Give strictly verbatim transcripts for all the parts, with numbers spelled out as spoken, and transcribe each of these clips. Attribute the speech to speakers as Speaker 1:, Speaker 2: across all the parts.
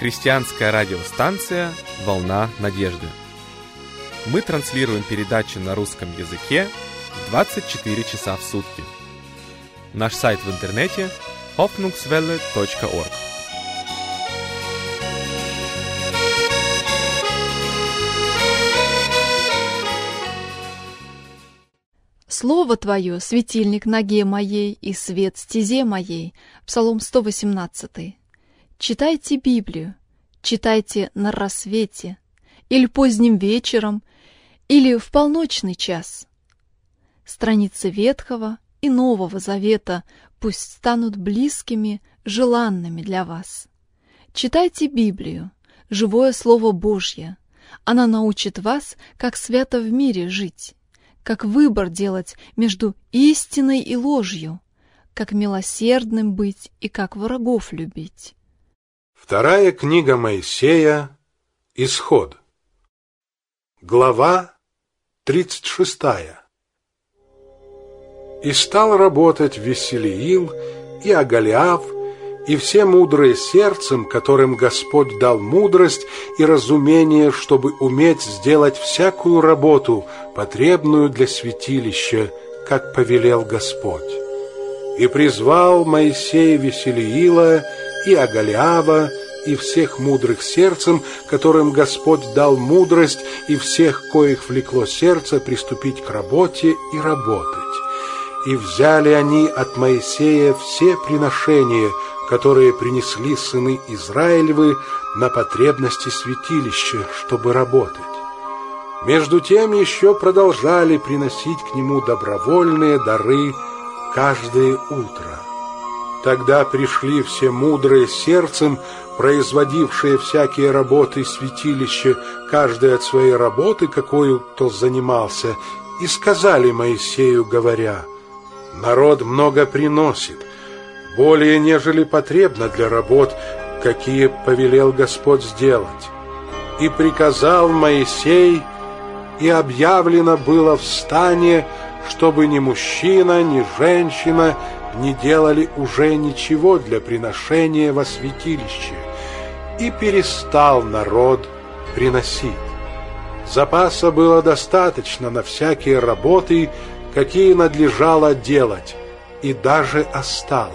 Speaker 1: Христианская радиостанция «Волна надежды». Мы транслируем передачи на русском языке двадцать четыре часа в сутки. Наш сайт в интернете hoffnungswelle точка org.
Speaker 2: Слово Твое — светильник ноге моей и свет стезе моей. Псалом сто восемнадцатый. Читайте Библию, читайте на рассвете, или поздним вечером, или в полночный час. Страницы Ветхого и Нового Завета пусть станут близкими, желанными для вас. Читайте Библию, живое Слово Божье. Она научит вас, как свято в мире жить, как выбор делать между истиной и ложью, как милосердным быть и как врагов любить.
Speaker 3: Вторая книга Моисея, Исход. Глава тридцать шестая. И стал работать Веселиил и Оголиав, и все мудрые сердцем, которым Господь дал мудрость и разумение, чтобы уметь сделать всякую работу, потребную для святилища, как повелел Господь. И призвал Моисей Веселиила и Оголиава, и всех мудрых сердцем, которым Господь дал мудрость, и всех, коих влекло сердце приступить к работе и работать. И взяли они от Моисея все приношения, которые принесли сыны Израилевы на потребности святилища, чтобы работать. Между тем еще продолжали приносить к нему добровольные дары каждое утро. Тогда пришли все мудрые сердцем, производившие всякие работы святилища, каждый от своей работы, какую кто занимался, и сказали Моисею, говоря: «Народ много приносит, более нежели потребно для работ, какие повелел Господь сделать». И приказал Моисей, и объявлено было в стане, чтобы ни мужчина, ни женщина не делали уже ничего для приношения во святилище, и перестал народ приносить. Запаса было достаточно на всякие работы, какие надлежало делать, и даже осталось.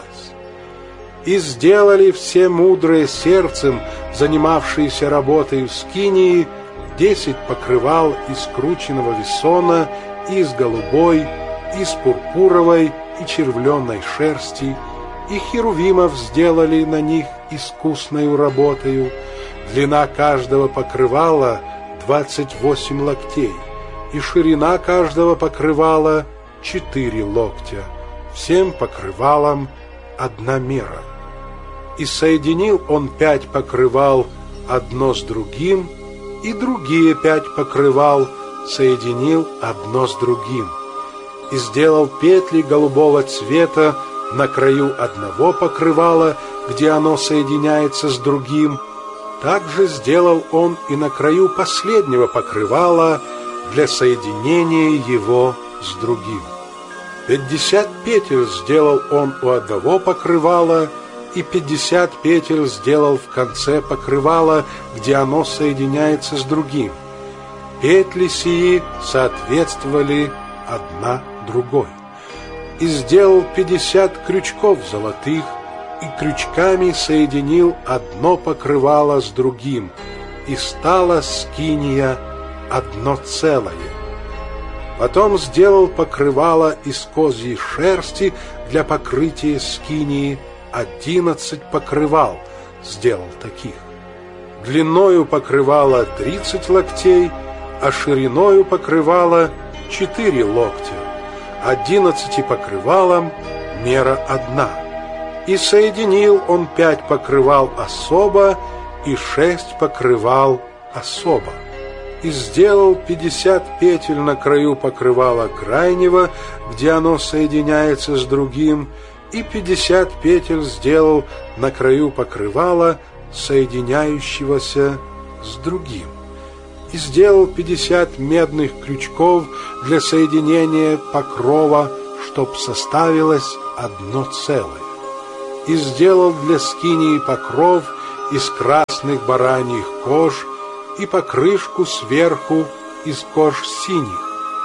Speaker 3: И сделали все мудрые сердцем, занимавшиеся работой в скинии, десять покрывал из крученного весона, из голубой, из пурпуровой и червленой шерсти, и херувимов сделали на них искусною работою. Длина каждого покрывала двадцать восемь локтей, и ширина каждого покрывала четыре локтя, всем покрывалам одна мера. И соединил он пять покрывал одно с другим, и другие пять покрывал соединил одно с другим. И сделал петли голубого цвета на краю одного покрывала, где оно соединяется с другим. Также сделал он и на краю последнего покрывала для соединения его с другим. Пятьдесят петель сделал он у одного покрывала, и пятьдесят петель сделал в конце покрывала, где оно соединяется с другим. Петли сии соответствовали одна другой. И сделал пятьдесят крючков золотых, и крючками соединил одно покрывало с другим, и стала скиния одно целое. Потом сделал покрывало из козьей шерсти для покрытия скинии, одиннадцать покрывал сделал таких. Длиною покрывало тридцать локтей, а шириною покрывало четыре локтя. Одиннадцати покрывалам мера одна. И соединил он пять покрывал особо, и шесть покрывал особо. И сделал пятьдесят петель на краю покрывала крайнего, где оно соединяется с другим, и пятьдесят петель сделал на краю покрывала, соединяющегося с другим. И сделал пятьдесят медных крючков для соединения покрова, чтоб составилось одно целое. И сделал для скинии покров из красных бараньих кож, и покрышку сверху из кож синих.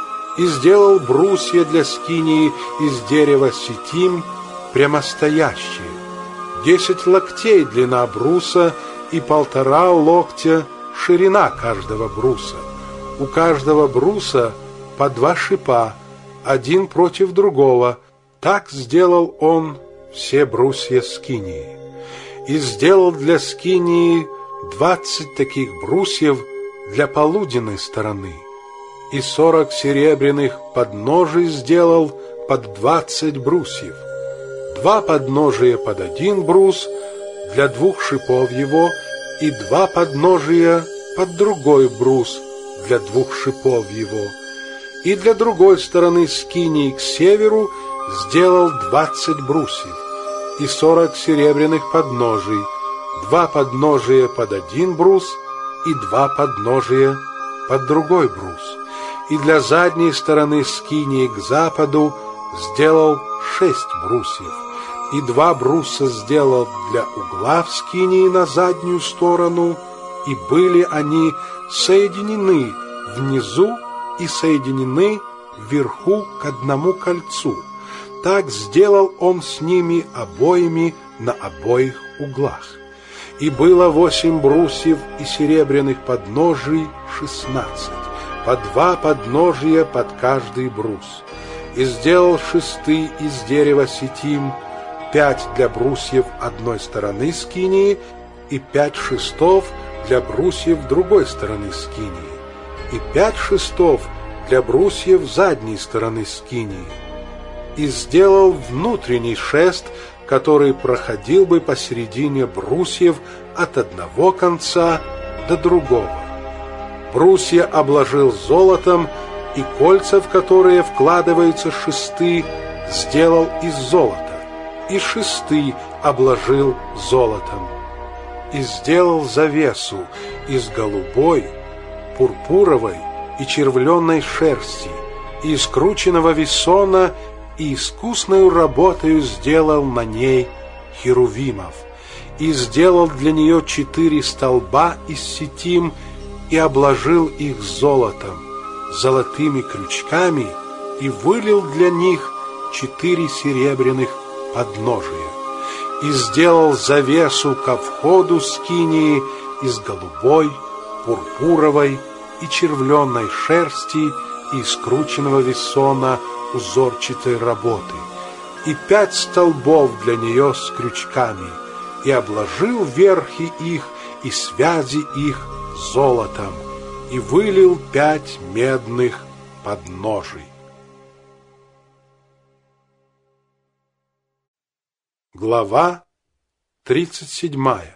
Speaker 3: И сделал брусья для скинии из дерева ситим прямостоящие. Десять локтей длина бруса и полтора локтя ширина каждого бруса. У каждого бруса по два шипа, один против другого. Так сделал он все брусья скинии. И сделал для скинии двадцать таких брусьев для полуденной стороны. И сорок серебряных подножий сделал под двадцать брусьев. Два подножия под один брус для двух шипов его, и два подножия под другой брус для двух шипов его. И для другой стороны скинии к северу сделал двадцать брусьев, и сорок серебряных подножий, два подножия под один брус, и два подножия под другой брус. И для задней стороны скинии к западу сделал шесть брусьев, и два бруса сделал для угла в скинии на заднюю сторону, и были они соединены внизу и соединены вверху к одному кольцу. Так сделал он с ними обоими на обоих углах. И было восемь брусьев и серебряных подножий шестнадцать, по два подножия под каждый брус. И сделал шесты из дерева ситим, пять для брусьев одной стороны скинии и пять шестов для брусьев другой стороны скинии, и пять шестов для брусьев задней стороны скинии. И сделал внутренний шест, который проходил бы посередине брусьев от одного конца до другого. Брусья обложил золотом, и кольца, в которые вкладываются шесты, сделал из золота, и шесты обложил золотом. И сделал завесу из голубой, пурпуровой и червленной шерсти, и из крученного весона, и искусною работою сделал на ней херувимов, и сделал для нее четыре столба из ситим, и обложил их золотом, золотыми крючками, и вылил для них четыре серебряных подножия, и сделал завесу ко входу скинии из голубой, пурпуровой и червленной шерсти и из крученного весона узорчатой работы, и пять столбов для нее с крючками, и обложил верхи их и связи их золотом, и вылил пять медных подножий. Глава тридцать седьмая.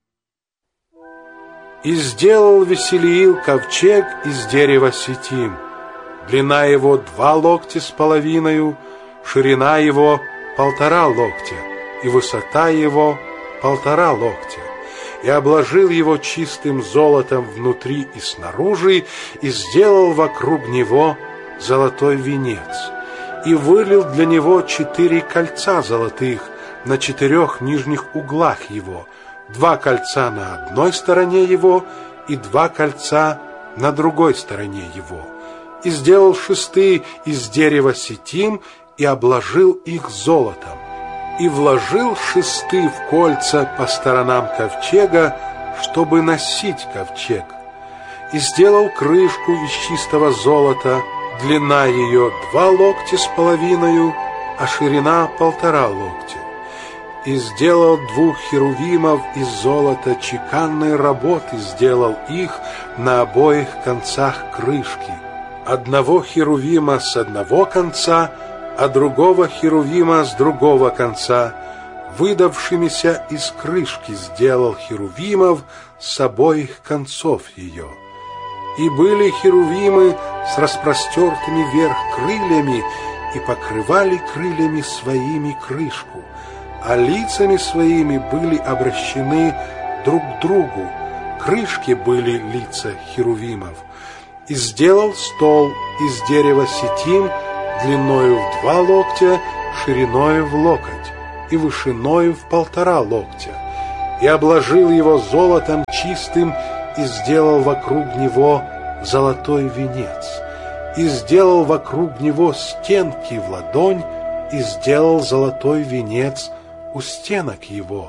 Speaker 3: И сделал Веселиил ковчег из дерева ситим. Длина его два локтя с половиною, ширина его полтора локтя, и высота его полтора локтя. И обложил его чистым золотом внутри и снаружи, и сделал вокруг него золотой венец. И вылил для него четыре кольца золотых на четырех нижних углах его, два кольца на одной стороне его и два кольца на другой стороне его. И сделал шесты из дерева ситим и обложил их золотом. И вложил шесты в кольца по сторонам ковчега, чтобы носить ковчег. И сделал крышку из чистого золота, длина ее два локтя с половиною, а ширина полтора локтя. И сделал двух херувимов из золота чеканной работы, сделал их на обоих концах крышки. Одного херувима с одного конца, а другого херувима с другого конца. Выдавшимися из крышки сделал херувимов с обоих концов ее. И были херувимы с распростертыми вверх крыльями, и покрывали крыльями своими крышку, а лицами своими были обращены друг к другу. Крышки были лица херувимов. И сделал стол из дерева ситим, длиною в два локтя, шириною в локоть и вышиною в полтора локтя. и обложил его золотом чистым, и сделал вокруг него золотой венец, и сделал вокруг него стенки в ладонь, и сделал золотой венец у стенок его,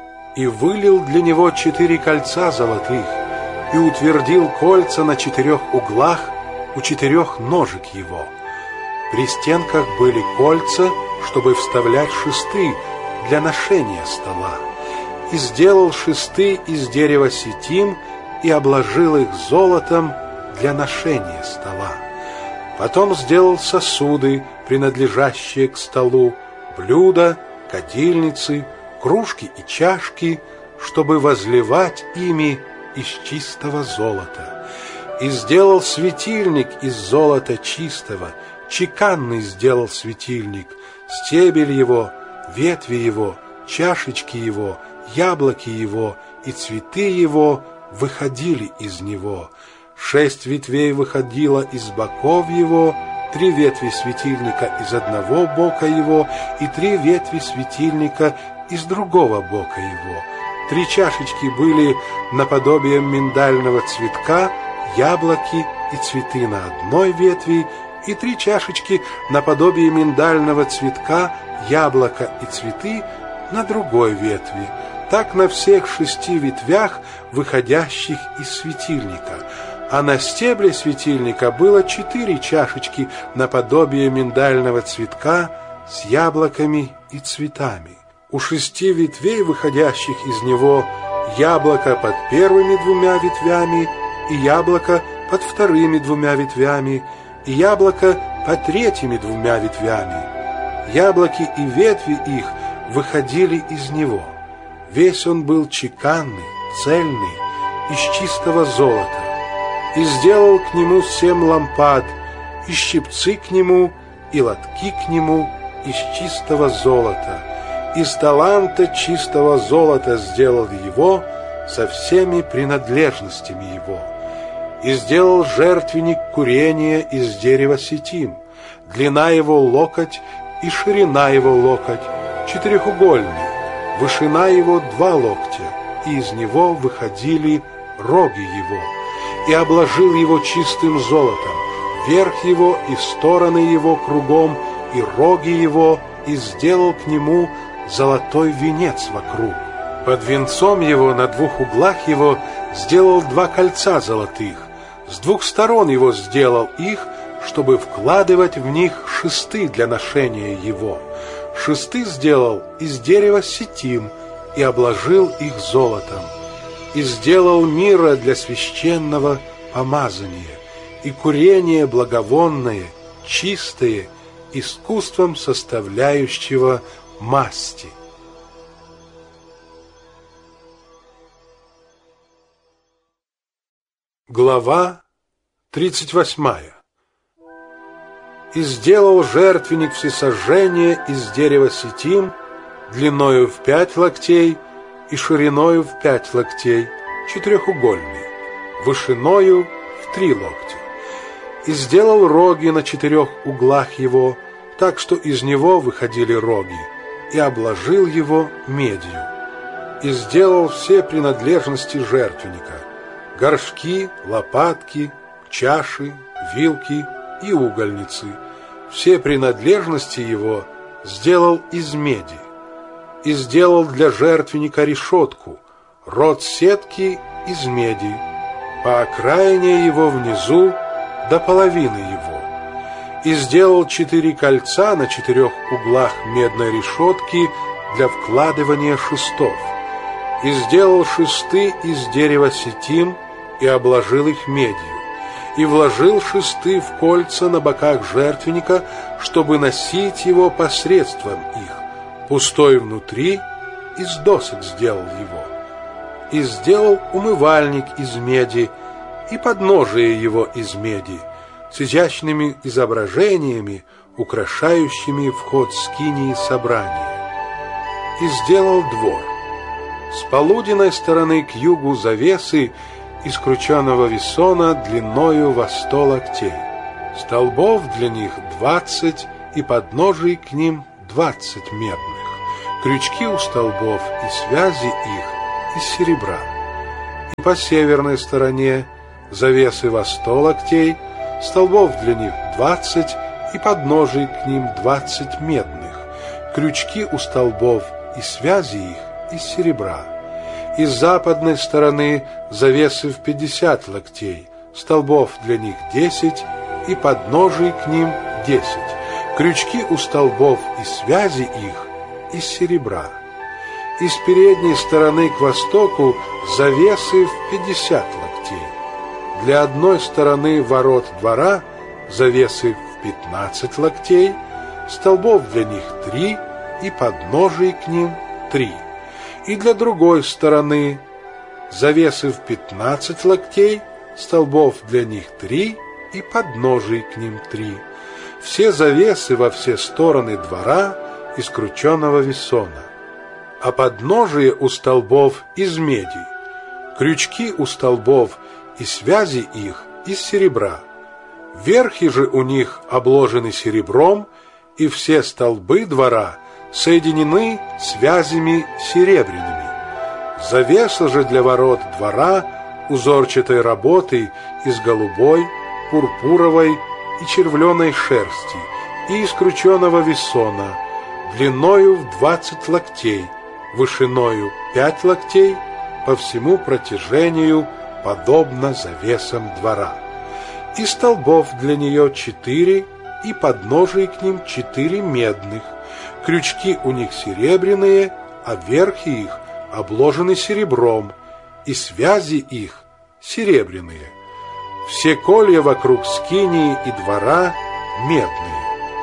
Speaker 3: и вылил для него четыре кольца золотых, и утвердил кольца на четырех углах у четырех ножек его. При стенках были кольца, чтобы вставлять шесты для ношения стола, и сделал шесты из дерева ситим, и обложил их золотом для ношения стола. Потом сделал сосуды, принадлежащие к столу, блюда, кадильницы, кружки и чашки, чтобы возливать ими из чистого золота. И сделал светильник из золота чистого, чеканный сделал светильник, стебель его, ветви его, чашечки его, яблоки его и цветы его выходили из него. Шесть ветвей выходило из боков его, три ветви светильника из одного бока его и три ветви светильника из другого бока его. Три чашечки были наподобие миндального цветка, яблоки и цветы на одной ветви, и три чашечки наподобие миндального цветка, яблока и цветы на другой ветви. Так на всех шести ветвях, выходящих из светильника. А на стебле светильника было четыре чашечки наподобие миндального цветка с яблоками и цветами. У шести ветвей, выходящих из него, яблоко под первыми двумя ветвями, и яблоко под вторыми двумя ветвями, и яблоко под третьими двумя ветвями. Яблоки и ветви их выходили из него. Весь он был чеканный, цельный, из чистого золота. И сделал к нему семь лампад, и щипцы к нему, и лотки к нему из чистого золота. Из таланта чистого золота сделал его со всеми принадлежностями его. И сделал жертвенник курения из дерева ситим, длина его локоть и ширина его локоть, четырехугольный, вышина его два локтя, и из него выходили роги его. И обложил его чистым золотом, верх его и стороны его кругом, и роги его, и сделал к нему золотой венец вокруг. Под венцом его на двух углах его сделал два кольца золотых, с двух сторон его сделал их, чтобы вкладывать в них шесты для ношения его. Шесты сделал из дерева ситим и обложил их золотом. И сделал мира для священного помазания, и курение благовонное, чистое, искусством составляющего масти. Глава тридцать восьмая. И сделал жертвенник всесожжения из дерева ситим, длиною в пять локтей и шириною в пять локтей, четырехугольный, вышиною в три локтя. И сделал роги на четырех углах его, так что из него выходили роги, и обложил его медью. И сделал все принадлежности жертвенника: горшки, лопатки, чаши, вилки и угольницы. Все принадлежности его сделал из меди. И сделал для жертвенника решетку, рот сетки из меди, по окраине его внизу до половины его. И сделал четыре кольца на четырех углах медной решетки для вкладывания шестов. И сделал шесты из дерева ситим и обложил их медью. И вложил шесты в кольца на боках жертвенника, чтобы носить его посредством их. Пустой внутри, из досок сделал его. И сделал умывальник из меди, и подножие его из меди, с изящными изображениями, украшающими вход скинии собрания. И сделал двор. С полуденной стороны к югу завесы из крученого весона длиною во сто локтей. Столбов для них двадцать, и подножий к ним двадцать медных. Крючки у столбов и связи их из серебра. И по северной стороне завесы во сто локтей, столбов для них двадцать, и подножий к ним двадцать медных, крючки у столбов и связи их из серебра. И с западной стороны завесы в пятьдесят локтей, столбов для них десять, и подножий к ним десять, крючки у столбов и связи их из серебра. И с передней стороны к востоку завесы в пятьдесят локтей. Для одной стороны ворот двора завесы в пятнадцать локтей, столбов для них три, и подножий к ним три. И для другой стороны завесы в пятнадцать локтей, столбов для них три, и подножий к ним три. Все завесы во все стороны двора из крученого весона, а подножие у столбов из меди, крючки у столбов и связи их из серебра. Верхи же у них обложены серебром, и все столбы двора соединены связями серебряными. Завеса же для ворот двора узорчатой работы из голубой, пурпуровой и червленой шерсти и из крученого весона, длиною в двадцать локтей, вышиною пять локтей, по всему протяжению подобно завесам двора. И столбов для нее четыре, и подножий к ним четыре медных, крючки у них серебряные, а верхи их обложены серебром, и связи их серебряные. Все колья вокруг скинии и двора медные.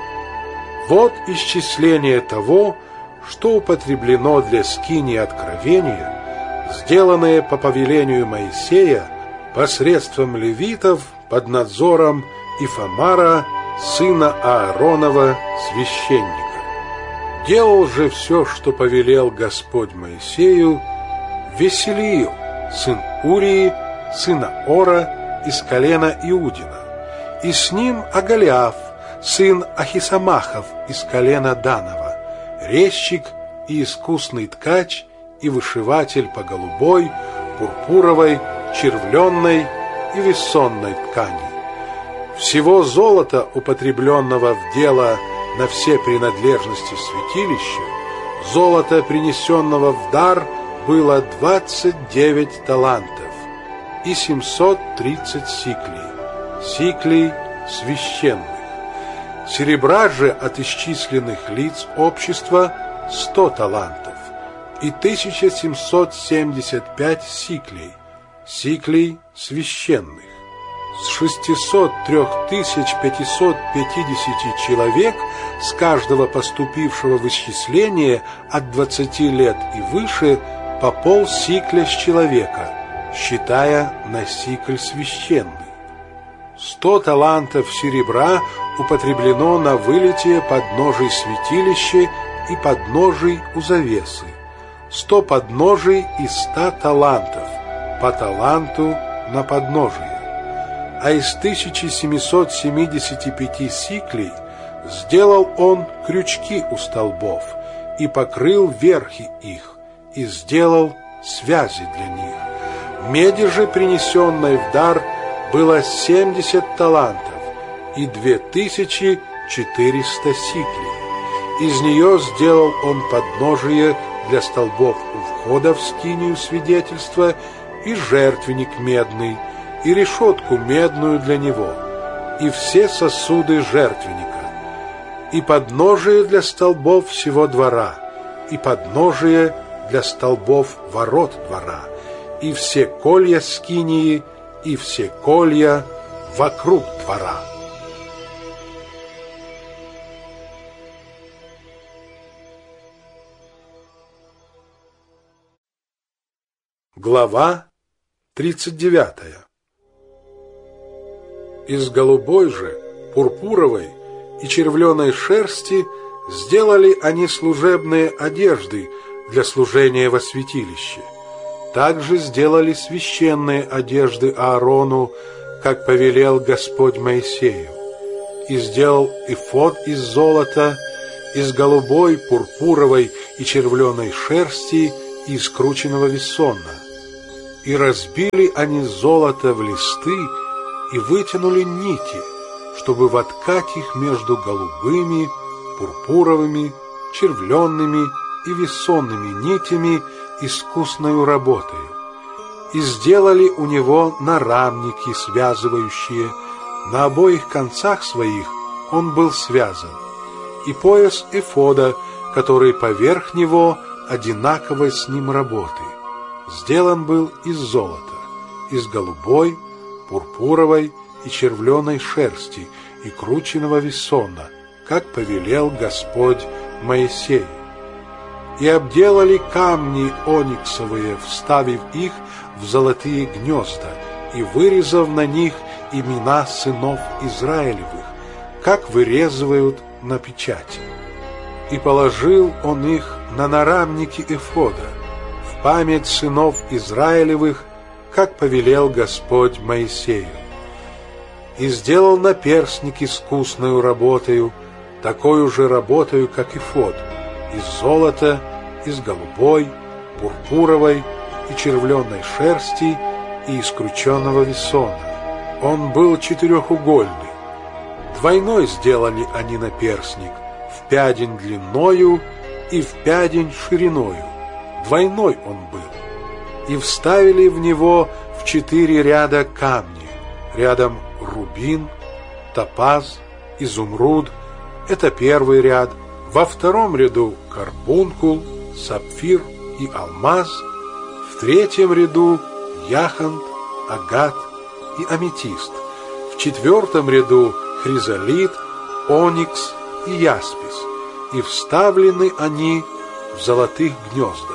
Speaker 3: Вот исчисление того, что употреблено для скинии откровения, сделанное по повелению Моисея посредством левитов под надзором Ифамара, сына Ааронова, священника. Делал же все, что повелел Господь Моисею, Веселиил, сын Урии, сына Ора, из колена Иудина, и с ним Агалиаф, сын Ахисамахов, из колена Данова, резчик и искусный ткач и вышиватель по голубой, пурпуровой, червленной и весонной ткани. Всего золота, употребленного в дело на все принадлежности святилища, золота, принесенного в дар, было двадцать девять талантов и семьсот тридцать сиклей, сиклей священных. Серебра же от исчисленных лиц общества сто талантов и тысяча семьсот семьдесят пять сиклей, сиклей священных. С шестисот трёх тысяч пятисот пятидесяти человек, с каждого поступившего в исчисление от двадцати лет и выше, по пол сикля с человека, считая на сикль священный. Сто талантов серебра употреблено на вылитие подножий святилища и подножий у завесы, сто подножий и ста талантов, по таланту на подножие. А из тысячи семисот семидесяти пяти сиклей сделал он крючки у столбов и покрыл верхи их, и сделал связи для них. Меди же, принесенной в дар, было семьдесят талантов и две тысячи четыреста сиклей. Из нее сделал он подножие для столбов у входа в скинию свидетельства и жертвенник медный, и решетку медную для него, и все сосуды жертвенника, и подножие для столбов всего двора, и подножие для столбов ворот двора, и все колья скинии, и все колья вокруг двора. Глава тридцать девятая. Из голубой же, пурпуровой и червленой шерсти сделали они служебные одежды для служения во святилище. Также сделали священные одежды Аарону, как повелел Господь Моисею, и сделал эфод из золота, из голубой, пурпуровой и червленой шерсти и из крученного вессона. И разбили они золото в листы и вытянули нити, чтобы воткать их между голубыми, пурпуровыми, червленными и вессонными нитями искусною работою. И сделали у него нарамники, связывающие, на обоих концах своих он был связан, и пояс эфода, который поверх него одинаковой с ним работы, сделан был из золота, из голубой, пурпуровой и червленой шерсти и крученного вессона, как повелел Господь Моисею. И обделали камни ониксовые, вставив их в золотые гнезда и вырезав на них имена сынов Израилевых, как вырезывают на печати. И положил он их на нарамники эфода, в память сынов Израилевых, как повелел Господь Моисею. И сделал наперстник искусною работою, такою же работою, как эфод, из золота, из голубой, пурпуровой и червленой шерсти и из крученного вессона. Он был четырехугольный. Двойной сделали они наперстник, в пядень длинною и в пядень шириною. Двойной он был. И вставили в него в четыре ряда камни, рядом рубин, топаз, изумруд, это первый ряд, во втором ряду карбункул, сапфир и алмаз, в третьем ряду яхонт, агат и аметист, в четвертом ряду хризолит, оникс и яспис, и вставлены они в золотых гнездах.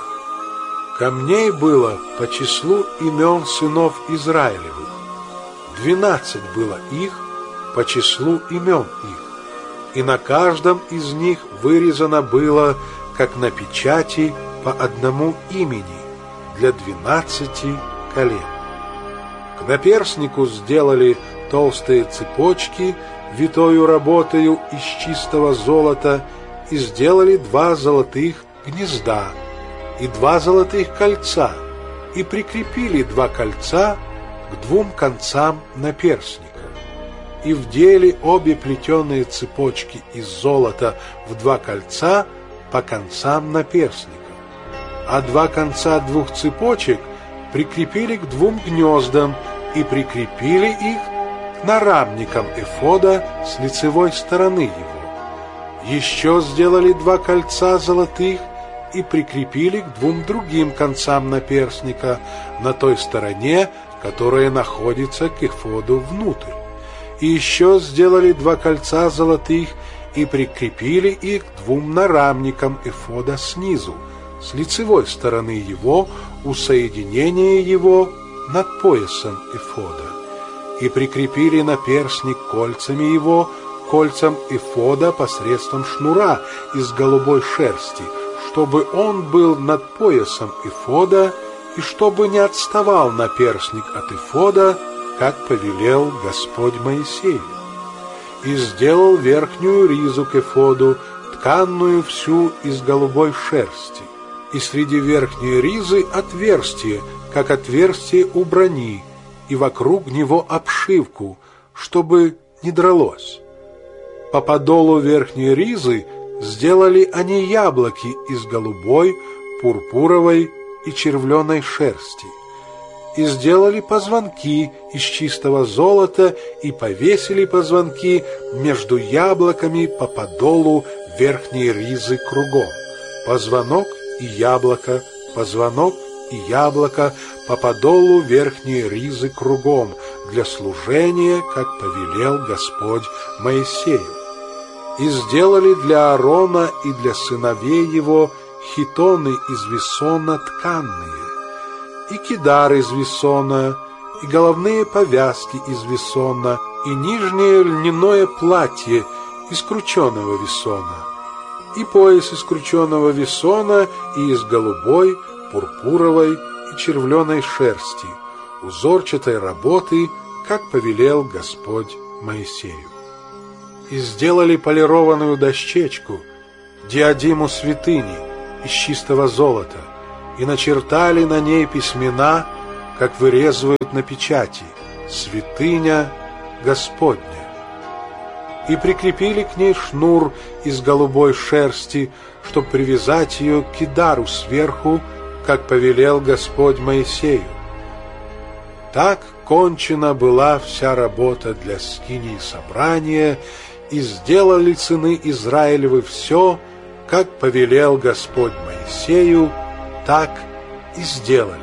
Speaker 3: Камней было по числу имен сынов Израилевых. Двенадцать было их по числу имен их, и на каждом из них вырезано было, как на печати, по одному имени для двенадцати колен. К наперстнику сделали толстые цепочки, витою работою из чистого золота, и сделали два золотых гнезда и два золотых кольца, и прикрепили два кольца к двум концам наперстника. И вдели обе плетеные цепочки из золота в два кольца по концам наперстника, а два конца двух цепочек прикрепили к двум гнездам и прикрепили их к нарамникам эфода с лицевой стороны его. Еще сделали два кольца золотых и прикрепили к двум другим концам наперстника на той стороне, которая находится к эфоду внутрь. И еще сделали два кольца золотых и прикрепили их к двум нарамникам эфода снизу, с лицевой стороны его, у соединения его над поясом эфода. И прикрепили наперстник кольцами его, кольцам эфода посредством шнура из голубой шерсти, чтобы он был над поясом эфода, и чтобы не отставал наперстник от эфода, как повелел Господь Моисею. И сделал верхнюю ризу к эфоду, тканную всю из голубой шерсти, и среди верхней ризы отверстие, как отверстие у брони, и вокруг него обшивку, чтобы не дралось. По подолу верхней ризы сделали они яблоки из голубой, пурпуровой и червленой шерсти, и сделали позвонки из чистого золота и повесили позвонки между яблоками по подолу верхней ризы кругом. Позвонок и яблоко, позвонок и яблоко по подолу верхней ризы кругом для служения, как повелел Господь Моисею. И сделали для Аарона и для сыновей его хитоны из вессона тканные, и кидар из вессона, и головные повязки из вессона, и нижнее льняное платье из крученого вессона, и пояс из крученого вессона и из голубой, пурпуровой и червленой шерсти, узорчатой работы, как повелел Господь Моисею. И сделали полированную дощечку, диадиму святыни из чистого золота, и начертали на ней письмена, как вырезывают на печати: «Святыня Господня». И прикрепили к ней шнур из голубой шерсти, чтобы привязать ее к кидару сверху, как повелел Господь Моисею. Так кончена была вся работа для скинии собрания, и сделали сыны Израилевы все, как повелел Господь Моисею, так и сделали.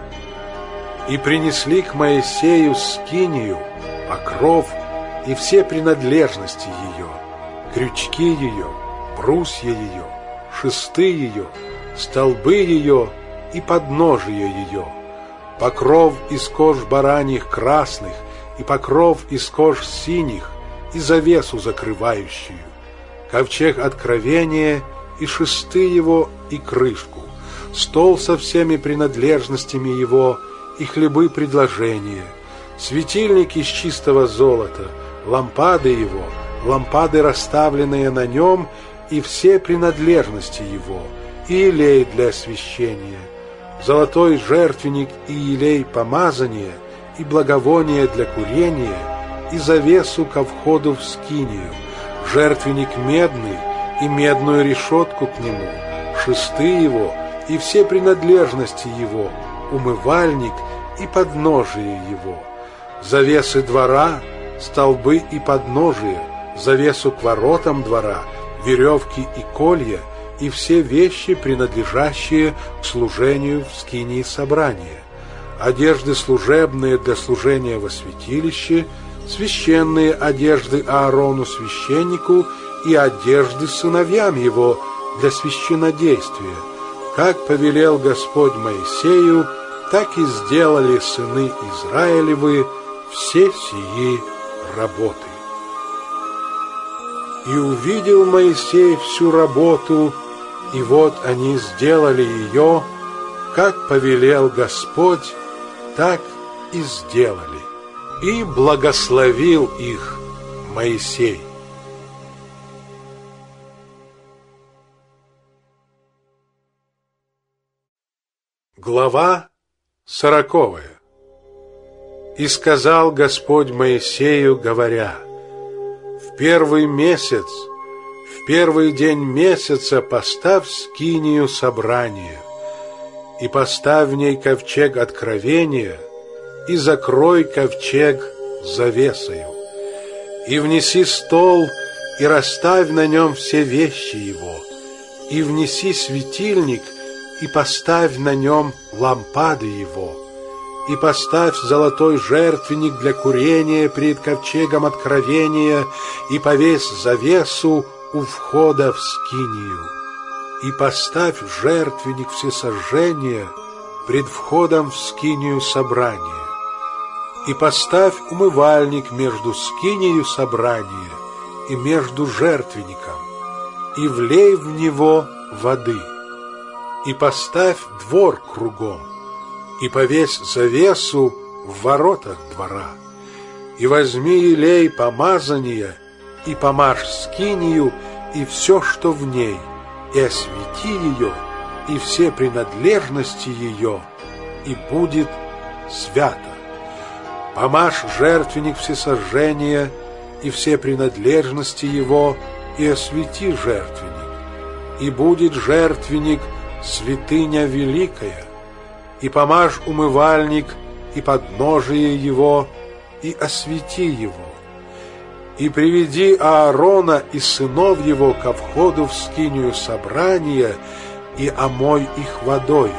Speaker 3: И принесли к Моисею скинию, покров и все принадлежности ее, крючки ее, брусья ее, шесты ее, столбы ее и подножие ее, покров из кож бараньих красных и покров из кож синих и завесу закрывающую, ковчег откровения и шесты его и крышку, стол со всеми принадлежностями его и хлебы предложения, светильник из чистого золота, лампады его, лампады, расставленные на нем, и все принадлежности его, и елей для освящения, золотой жертвенник и елей помазания, и благовоние для курения, и завесу ко входу в скинию, жертвенник медный и медную решетку к нему, шесты его и все принадлежности его, умывальник и подножие его, завесы двора, столбы и подножие, завесу к воротам двора, веревки и колья, и все вещи, принадлежащие к служению в скинии собрания, одежды служебные для служения во святилище, священные одежды Аарону священнику и одежды сыновьям его для священнодействия. Как повелел Господь Моисею, так и сделали сыны Израилевы все сии работы. И увидел Моисей всю работу, и вот они сделали ее, как повелел Господь, так и сделали. И благословил их Моисей. Глава сороковая. И сказал Господь Моисею, говоря: в первый месяц, в первый день месяца поставь скинию собрания, и поставь в ней ковчег откровения, и закрой ковчег завесою, и внеси стол, и расставь на нем все вещи его, и внеси светильник, и поставь на нем лампады его, и поставь золотой жертвенник для курения пред ковчегом откровения, и повесь завесу у входа в скинию, и поставь жертвенник всесожжения пред входом в скинию собрания, и поставь умывальник между скинию собрания и между жертвенником, и влей в него воды, и поставь двор кругом, и повесь завесу в воротах двора, и возьми елей помазания, и помажь скинию, и все, что в ней, и освети ее, и все принадлежности ее, и будет свято. Помажь жертвенник всесожжения, и все принадлежности его, и освети жертвенник, и будет жертвенник святыня великая, и помажь умывальник и подножие его, и освети его, и приведи Аарона и сынов его ко входу в скинию собрания, и омой их водою,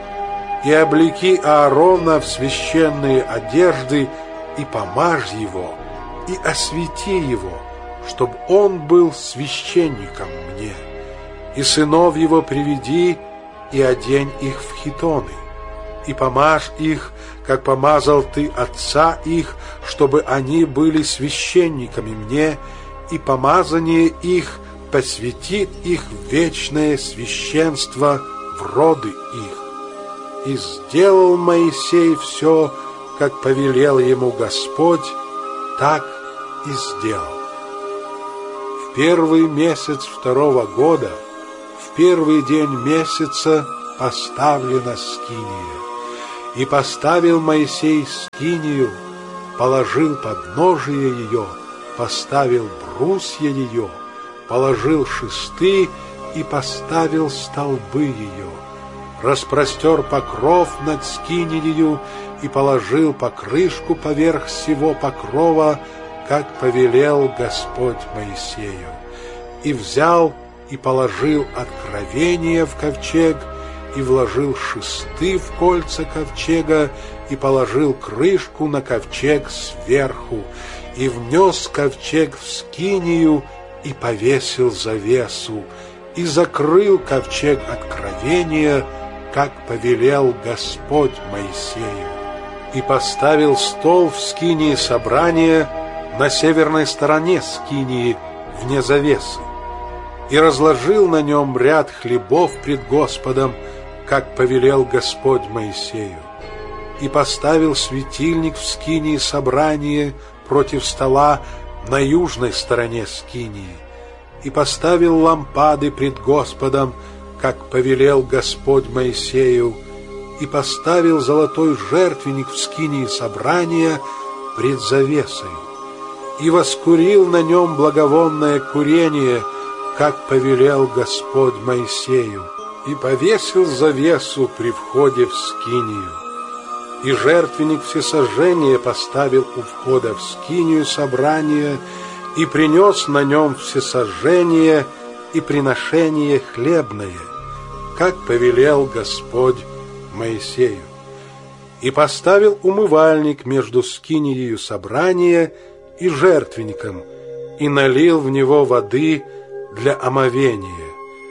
Speaker 3: и облеки Аарона в священные одежды, и помажь его, и освети его, чтобы он был священником мне, и сынов его приведи, и одень их в хитоны, и помажь их, как помазал ты отца их, чтобы они были священниками мне, и помазание их посвятит их в вечное священство в роды их. И сделал Моисей все, как повелел ему Господь, так и сделал. В первый месяц второго года, в первый день месяца, поставлена скиния. И поставил Моисей скинию, положил подножие ее, поставил брусья ее, положил шесты и поставил столбы ее, распростер покров над скиниею и положил покрышку поверх всего покрова, как повелел Господь Моисею. И взял и положил откровение в ковчег, и вложил шесты в кольца ковчега, и положил крышку на ковчег сверху, и внес ковчег в скинию, и повесил завесу, и закрыл ковчег откровения, как повелел Господь Моисею. И поставил стол в скинии собрания на северной стороне скинии, вне завесы, и разложил на нем ряд хлебов пред Господом, как повелел Господь Моисею. И поставил светильник в скинии собрания против стола на южной стороне скинии, и поставил лампады пред Господом, как повелел Господь Моисею, и поставил золотой жертвенник в скинии собрания пред завесой, и воскурил на нем благовонное курение, как повелел Господь Моисею, и повесил завесу при входе в скинию. И жертвенник всесожжения поставил у входа в скинию собрания, и принес на нем всесожжение и приношение хлебное, как повелел Господь Моисею. И поставил умывальник между скинией собрания и жертвенником, и налил в него воды для омовения.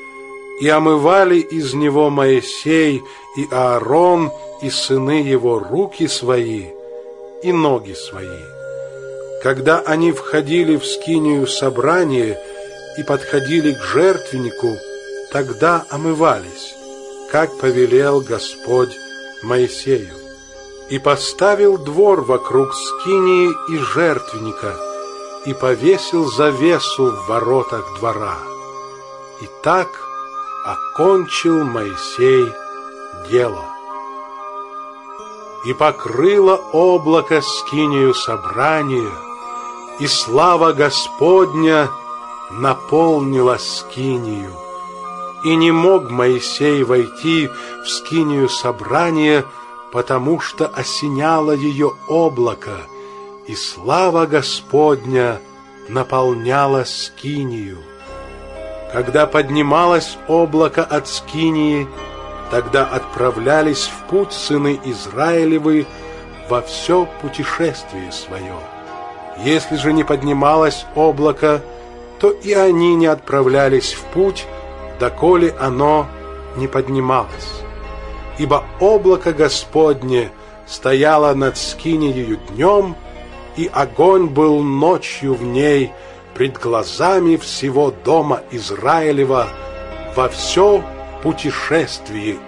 Speaker 3: И омывали из него Моисей и Аарон и сыны его руки свои и ноги свои. Когда они входили в скинию собрания и подходили к жертвеннику, тогда омывались, как повелел Господь Моисею. И поставил двор вокруг скинии и жертвенника, и повесил завесу в воротах двора. И так окончил Моисей дело. И покрыло облако скинию собрания, и слава Господня наполнила скинию. И не мог Моисей войти в скинию собрания, потому что осеняло ее облако, и слава Господня наполняла скинию. Когда поднималось облако от скинии, тогда отправлялись в путь сыны Израилевы во все путешествие свое. Если же не поднималось облако, то и они не отправлялись в путь, доколе оно не поднималось. Ибо облако Господне стояло над скинией днем, и огонь был ночью в ней пред глазами всего дома Израилева во все путешествие